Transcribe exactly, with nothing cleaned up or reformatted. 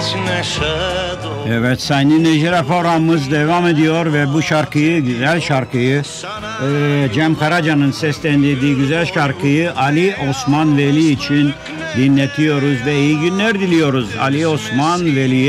Evet, Sayın dinleyiciler, programımız devam ediyor ve bu şarkıyı, güzel şarkıyı, e, Cem Karaca'nın seslendirdiği güzel şarkıyı Ali Osman Veli için dinletiyoruz ve iyi günler diliyoruz Ali Osman Veli'ye.